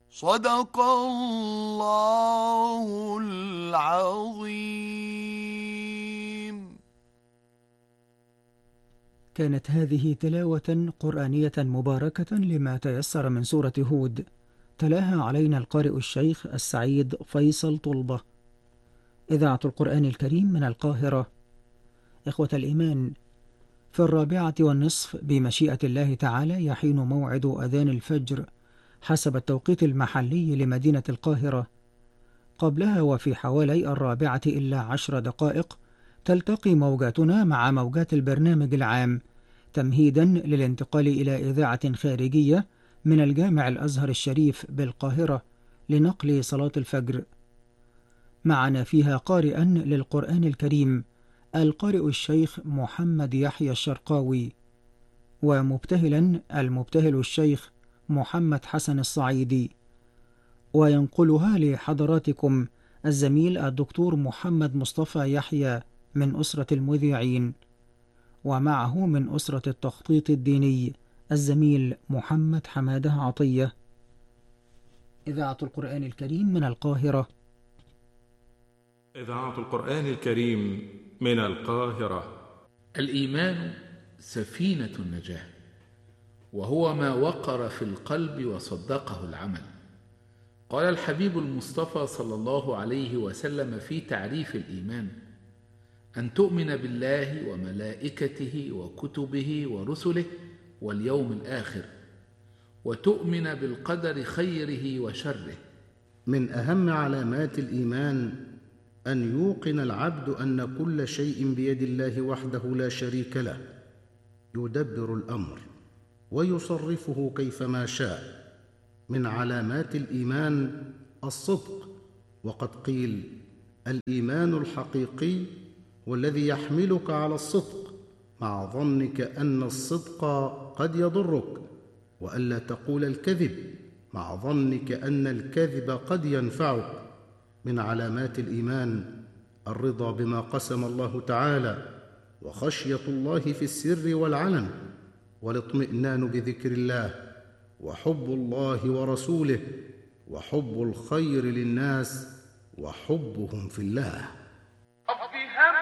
صدق الله العظيم. كانت هذه تلاوة قرآنية مباركة لما تيسر من سورة هود، تلاها علينا القارئ الشيخ السعيد فيصل طلبة. إذاعة القرآن الكريم من القاهرة. إخوة الإيمان، في 4:30 بمشيئة الله تعالى يحين موعد أذان الفجر حسب التوقيت المحلي لمدينة القاهرة. قبلها وفي حوالي 4:10 تلتقي موجاتنا مع موجات البرنامج العام، تمهيدا للانتقال إلى إذاعة خارجية من الجامع الأزهر الشريف بالقاهرة لنقل صلاة الفجر. معنا فيها قارئا للقرآن الكريم القارئ الشيخ محمد يحيى الشرقاوي، ومبتهلا المبتهل الشيخ محمد حسن الصعيدي، وينقلها لحضراتكم الزميل الدكتور محمد مصطفى يحيى من أسرة المذيعين، ومعه من أسرة التخطيط الديني الزميل محمد حماده عطية. إذاعة القرآن الكريم من القاهرة. إذاعة القرآن الكريم من القاهرة. الإيمان سفينة النجاة، وهو ما وقر في القلب وصدقه العمل. قال الحبيب المصطفى صلى الله عليه وسلم في تعريف الإيمان: أن تؤمن بالله وملائكته وكتبه ورسله واليوم الآخر، وتؤمن بالقدر خيره وشره. من أهم علامات الإيمان أن يوقن العبد أن كل شيء بيد الله وحده لا شريك له، يدبر الأمر ويصرفه كيفما شاء. من علامات الإيمان الصدق، وقد قيل: الإيمان الحقيقي والذي يحملك على الصدق، مع ظنك أن الصدق قد يضرك، وألا تقول الكذب مع ظنك أن الكذب قد ينفعك. من علامات الإيمان الرضا بما قسم الله تعالى، وخشية الله في السر والعلن، والاطمئنان بذكر الله، وحب الله ورسوله، وحب الخير للناس، وحبهم في الله.